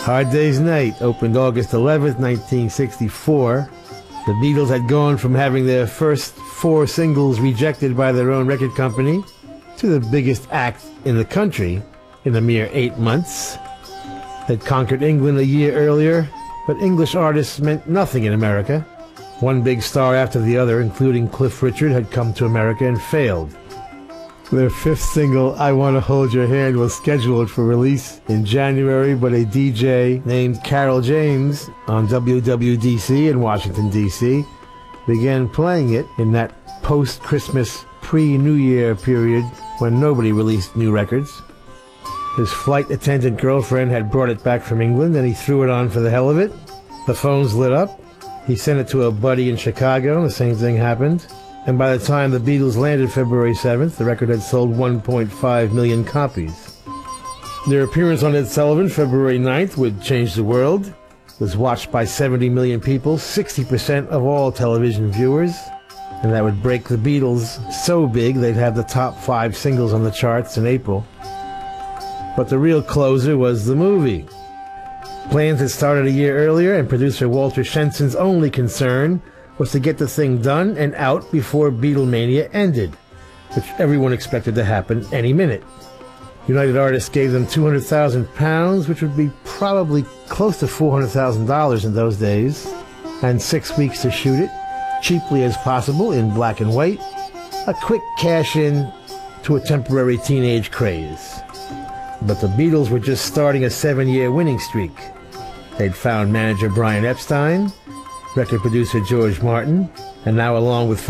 Hard Day's Night opened August 11th, 1964. The Beatles had gone from having their first 4 singles rejected by their own record company to the biggest act in the country in a mere 8 months. They'd conquered England a year earlier, but English artists meant nothing in America. One big star after the other, including Cliff Richard, had come to America and failed. Their 5th single, I Want to Hold Your Hand, was scheduled for release in January, but a DJ named Carol James on WWDC in Washington, D.C. began playing it in that post-Christmas, pre-New Year period when nobody released new records. His flight attendant girlfriend had brought it back from England, and he threw it on for the hell of it. The phones lit up. He sent it to a buddy in Chicago, and the same thing happened. And by the time the Beatles landed February 7th, the record had sold 1.5 million copies. Their appearance on Ed Sullivan February 9th would change the world. It was watched by 70 million people, 60% of all television viewers. And that would break the Beatles so big they'd have the top 5 singles on the charts in April. But the real closer was the movie. Plans had started a year earlier, and producer Walter Shenson's only concern was to get the thing done and out before Beatlemania ended, which everyone expected to happen any minute. United Artists gave them £200,000, which would be probably close to $400,000 in those days, and 6 weeks to shoot it, cheaply as possible in black and white, a quick cash-in to a temporary teenage craze. But the Beatles were just starting a 7-year winning streak. They'd found manager Brian Epstein, record producer George Martin, and now along with